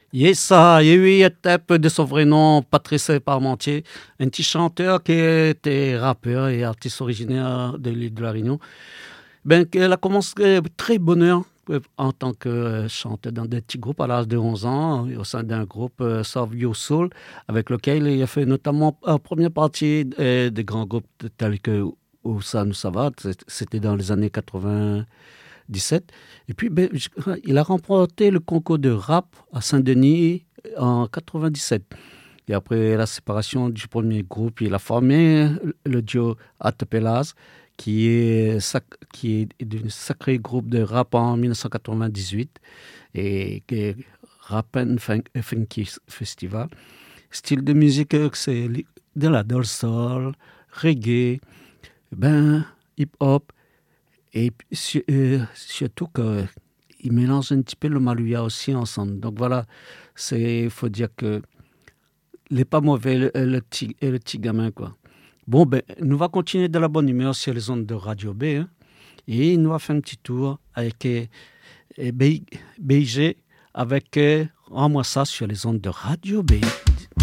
Yessa, Yehui Etep, de son vrai nom, Patrice Parmentier, un petit chanteur qui était rappeur et artiste originaire de l'île de la Réunion. Ben, elle a commencé très bonne heure en tant que chanteur dans des petits groupes à l'âge de 11 ans, au sein d'un groupe Save Your Soul, avec lequel il a fait notamment en première partie des grands groupes tels que Oussa Nous Savate, c'était dans les années 97. Et puis, ben, il a remporté le concours de rap à Saint-Denis en 97. Et après la séparation du premier groupe, il a formé le duo Atepelaz, qui est devenu sacré groupe de rap en 1998 et qui est Rap and Funky Festival. Style de musique, c'est de la dancehall, reggae, ben, hip-hop, et surtout qu'il mélange un petit peu le malouya aussi ensemble. Donc voilà, il faut dire que il n'est pas mauvais, le petit gamin, quoi. Bon, ben, nous va continuer de la bonne humeur sur les ondes de Radio B. Hein, et nous va faire un petit tour avec BG, avec Rends-moi ça sur les ondes de Radio B.